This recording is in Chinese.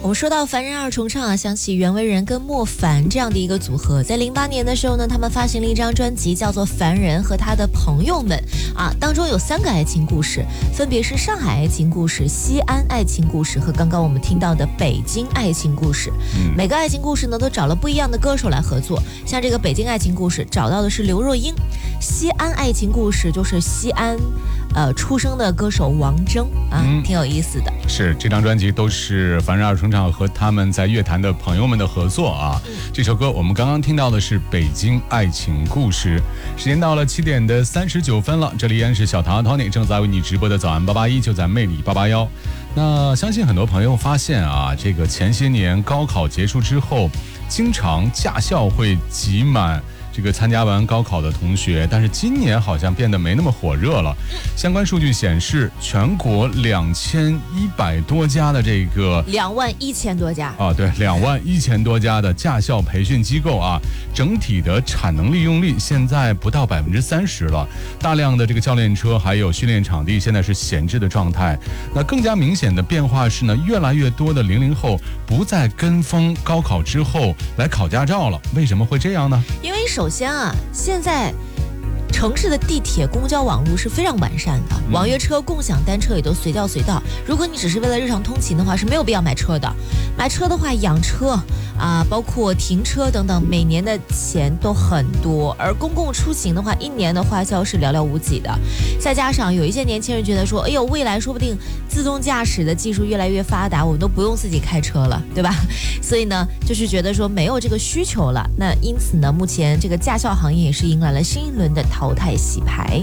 我们说到凡人二重唱啊，想起袁惟仁跟莫凡这样的一个组合，在08年的时候呢，他们发行了一张专辑，叫做《凡人和他的朋友们》啊，当中有3个爱情故事，分别是上海爱情故事、西安爱情故事和刚刚我们听到的北京爱情故事。每个爱情故事呢，都找了不一样的歌手来合作，像这个北京爱情故事找到的是刘若英，西安爱情故事就是西安出生的歌手王铮啊，挺有意思的。 是，这张专辑都是凡人二重唱和他们在乐坛的朋友们的合作啊。这首歌我们刚刚听到的是《北京爱情故事》。时间到了7点的39分了，这里依然是小唐 Tony 正在为你直播的早安881，就在魅力881。那相信很多朋友发现啊，这个前些年高考结束之后，经常驾校会挤满这个参加完高考的同学，但是今年好像变得没那么火热了。相关数据显示，全国2100多家的这个 21000多家啊，对，21000多家的驾校培训机构啊，整体的产能利用率现在不到30%了。大量的这个教练车还有训练场地现在是闲置的状态。那更加明显的变化是呢，越来越多的00后不再跟风高考之后来考驾照了。为什么会这样呢？ 因为首先啊，现在城市的地铁、公交网络是非常完善的，网约车、共享单车也都随叫随到。如果你只是为了日常通勤的话，是没有必要买车的。买车的话，养车啊，包括停车等等，每年的钱都很多。而公共出行的话，一年的花销是寥寥无几的。再加上有一些年轻人觉得说，哎呦，未来说不定自动驾驶的技术越来越发达，我们都不用自己开车了，对吧？所以呢，就是觉得说没有这个需求了。那因此呢，目前这个驾校行业也是迎来了新一轮的淘汰洗牌。